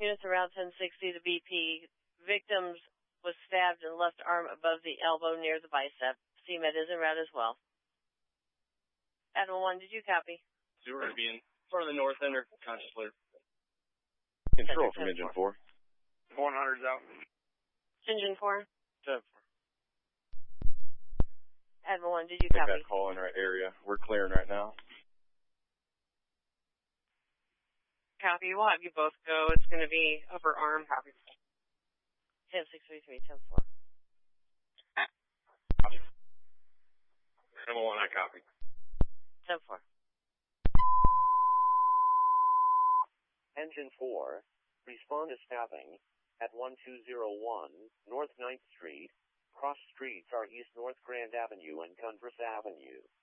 Units around 1060 to BP. Victims was stabbed in left arm above the elbow near the bicep. CMED is en route as well. Admiral 1, did you copy? Zero being far to the north end or conscious later. Control from engine 4. 100's out. Engine 4. 10-4. Admiral 1, did you copy? That call in our area. We're clearing right now. Copy. We'll have you both go. It's going to be upper arm. Copy. 10633, 10-4. Admiral 1, I copy. 10-4. Engine 4, respond to stabbing at 1201 North 9th Street. Cross streets are East North Grand Avenue and Converse Avenue.